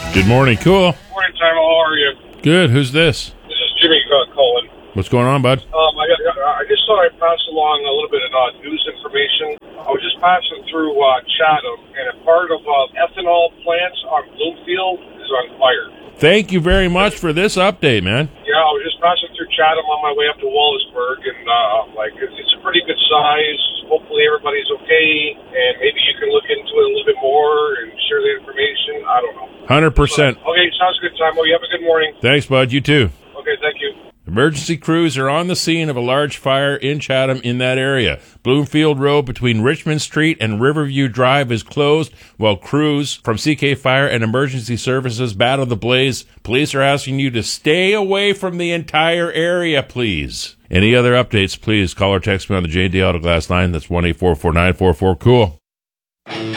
Good morning, cool. Morning, Tom. How are you? Good. Who's this? This is Jimmy calling. What's going on, bud? I just thought I'd pass along a little bit of news information. I was just passing through Chatham, and a part of ethanol plants on Bloomfield is on fire. Thank you very much for this update, man. Yeah, I was just passing through Chatham on my way up to Wallaceburg, and it's a pretty good size. Hopefully everybody's okay, and maybe you can look into it a little bit more and share the information. I don't know. 100%. Okay, sounds good, Tom. Well, you have a good morning. Thanks, bud. You too. Okay, thank you. Emergency crews are on the scene of a large fire in Chatham in that area. Bloomfield Road between Richmond Street and Riverview Drive is closed while crews from CK Fire and Emergency Services battle the blaze. Police are asking you to stay away from the entire area, please. Any other updates, please call or text me on the JD Auto Glass line. That's 1-844-944-COOL.